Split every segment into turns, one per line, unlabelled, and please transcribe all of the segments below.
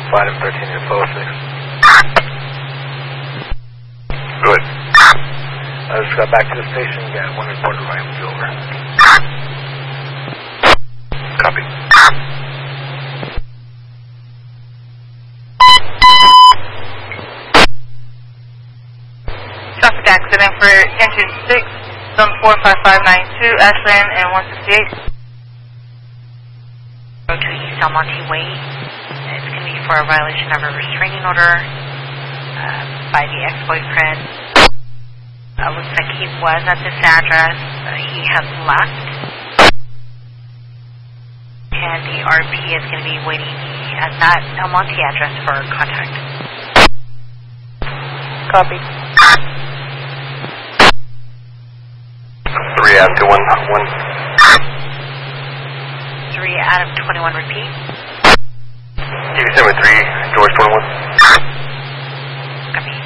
Flight of 13 to 406.
Good.
I just got back to the station. Got one reporter right over.
Copy.
Traffic accident for engine 6, zone 45592, Ashland and 168.
Go to East Almonte Way. It's going to be for a violation of a restraining order by the ex-boyfriend. Looks like he was at this address. He has left. And the RP is going to be waiting at that Almonte address for contact.
Copy.
3 out to 1.
3 out of 21, repeat.
You said with 3, George 21.
Copy.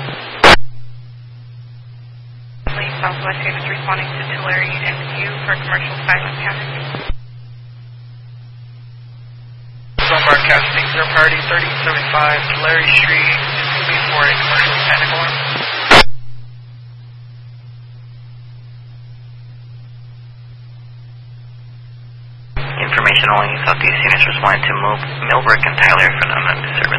Please, Southwest is responding to Tulare and Q for commercial silent panic.
Zone broadcasting, zero priority 3075 Tulare Street is moving for a commercial panic alarm.
Information only, Southeast units responding to Millbrook and Tyler for non-disturbance.